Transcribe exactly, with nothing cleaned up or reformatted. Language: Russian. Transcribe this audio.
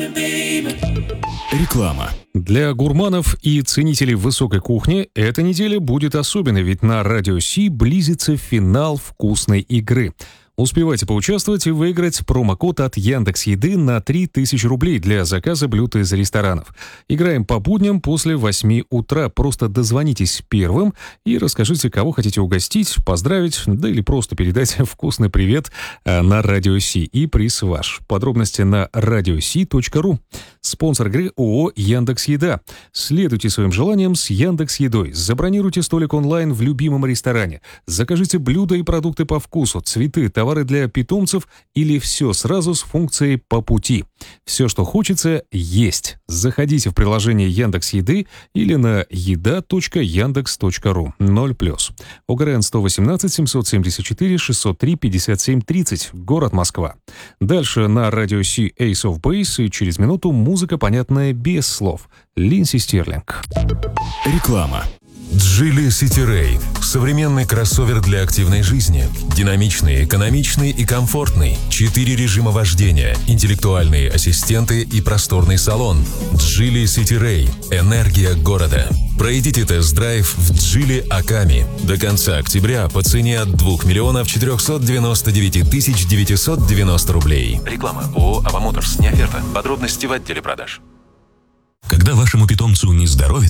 Реклама. Для гурманов и ценителей высокой кухни эта неделя будет особенной, ведь на Радио Си близится финал вкусной игры. Успевайте поучаствовать и выиграть промокод от Яндекс.Еды на три тысячи рублей для заказа блюд из ресторанов. Играем по будням после восьми утра. Просто дозвонитесь первым и расскажите, кого хотите угостить, поздравить, да или просто передать вкусный привет на Радио Си. И приз ваш. Подробности на радиоси точка ру. Спонсор игры ООО «Яндекс.Еда». Следуйте своим желаниям с Яндекс.Едой. Забронируйте столик онлайн в любимом ресторане. Закажите блюда и продукты по вкусу, цветы, товары для питомцев или все сразу с функцией «по пути». Все, что хочется, есть. Заходите в приложение Яндекс.Еды или на еда точка яндекс точка ру. ноль плюс. ОГРН сто восемнадцать семьсот семьдесят четыре шестьсот три пятьдесят семь тридцать. Город Москва. Дальше на Радио Си Ace of Base и через минуту музыка, понятная без слов. Линдси Стирлинг. Реклама. Geely City Ray – современный кроссовер для активной жизни. Динамичный, экономичный и комфортный. Четыре режима вождения, интеллектуальные ассистенты и просторный салон. Geely City Ray – энергия города. Пройдите тест-драйв в Geely Аками. До конца октября по цене от двух миллионов четырехсот девяноста девяти тысяч девятисот девяносто рублей. Реклама. ООО «Ава Моторс». Не оферта. Подробности в отделе продаж. Когда вашему питомцу не здоровится,